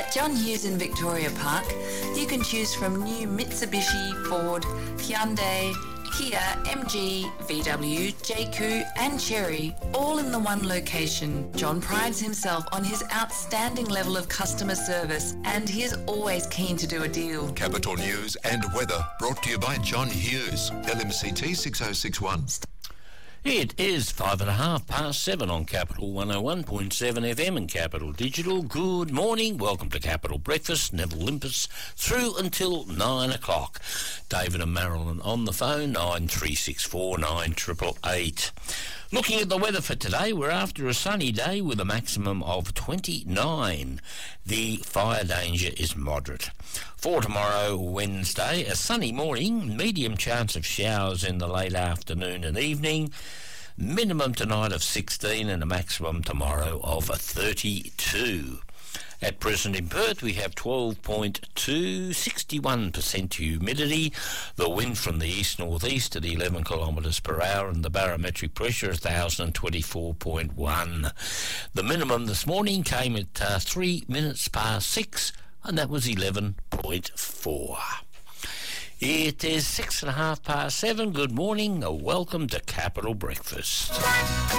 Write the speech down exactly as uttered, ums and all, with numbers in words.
At John Hughes in Victoria Park, you can choose from new Mitsubishi, Ford, Hyundai, Kia, M G, V W, J Q and Chery, all in the one location. John prides himself on his outstanding level of customer service and he is always keen to do a deal. Capital News and weather brought to you by John Hughes, L M C T six oh six one. It is five and a half past seven on Capital one oh one point seven F M and Capital Digital. Good morning. Welcome to Capital Breakfast. Neville Limpus through until nine o'clock. David and Marilyn on the phone, nine three six four nine eight eight eight. Looking at the weather for today, we're after a sunny day with a maximum of twenty-nine. The fire danger is moderate. For tomorrow, Wednesday, a sunny morning, medium chance of showers in the late afternoon and evening, minimum tonight of sixteen and a maximum tomorrow of thirty-two. At present in Perth, we have twelve point two, sixty-one percent humidity, the wind from the east-northeast at eleven kilometres per hour, and the barometric pressure one thousand twenty-four point one. The minimum this morning came at uh, three minutes past six, and that was eleven point four. It is six and a half past seven. Good morning. Welcome to Capital Breakfast.